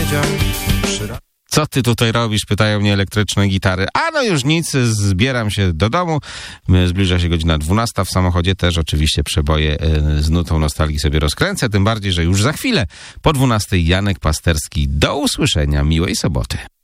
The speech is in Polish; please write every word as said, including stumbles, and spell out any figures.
powiedział przy... Co ty tutaj robisz? Pytają mnie elektryczne gitary. A no już nic, zbieram się do domu. Zbliża się godzina dwunasta. W samochodzie też oczywiście przeboje z nutą nostalgii sobie rozkręcę. Tym bardziej, że już za chwilę po dwunastej Janek Pasterski. Do usłyszenia. Miłej soboty.